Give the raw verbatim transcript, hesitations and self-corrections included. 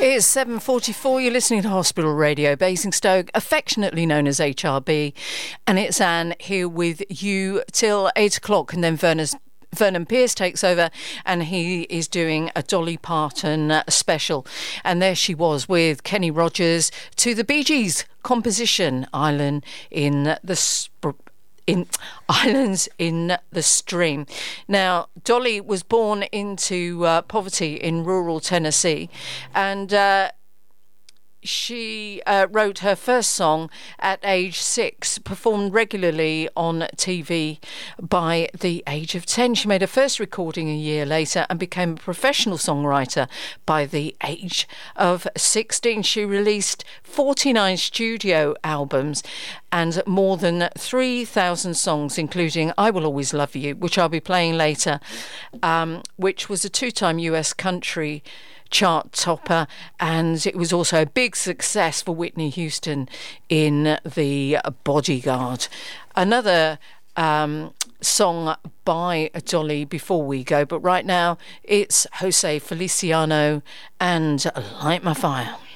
It's seven forty-four. You're listening to Hospital Radio Basingstoke, affectionately known as H R B, and it's Anne here with you till eight o'clock, and then Verna's Vernon Pierce takes over and he is doing a Dolly Parton uh, special. And there she was with Kenny Rogers to the Bee Gees composition, Island in the Sp- in Islands in the Stream. Now, Dolly was born into uh, poverty in rural Tennessee, and uh, she uh, wrote her first song at age six, performed regularly on T V by the age of ten. She made her first recording a year later and became a professional songwriter by the age of sixteen. She released forty-nine studio albums and more than three thousand songs, including I Will Always Love You, which I'll be playing later, um, which was a two-time U S country chart topper, and it was also a big success for Whitney Houston in The Bodyguard. Another um, song by Dolly before we go, but right now it's Jose Feliciano and Light My Fire.